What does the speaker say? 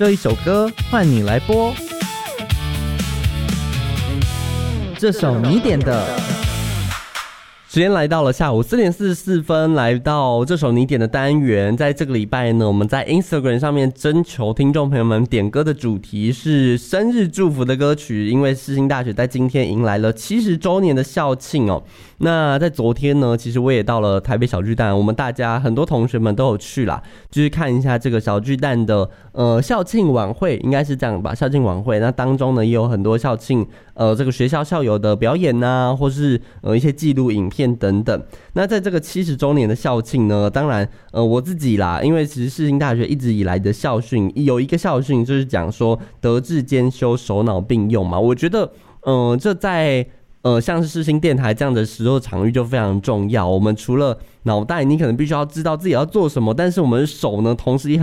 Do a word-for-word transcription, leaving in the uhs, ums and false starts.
这一首歌换你来播，这首你点的。时间来到了下午四点四十四分，来到这首你点的单元。在这个礼拜呢，我们在 Instagram 上面征求听众朋友们点歌的主题是生日祝福的歌曲，因为世新大学在今天迎来了七十周年的校庆哦。那在昨天呢，其实我也到了台北小巨蛋，我们大家很多同学们都有去啦，就是看一下这个小巨蛋的呃校庆晚会，应该是这样吧？校庆晚会，那当中呢也有很多校庆呃这个学校校友的表演呐、啊，或是呃一些纪录影片等等。那在这个七十周年的校庆呢，当然呃我自己啦，因为其实世新大学一直以来的校训有一个校训就是讲说德智兼修，手脑并用嘛，我觉得呃这在呃，像是世新电台这样的实作场域就非常重要。我们除了脑袋，你可能必须要知道自己要做什么，但是我们手呢，同时也很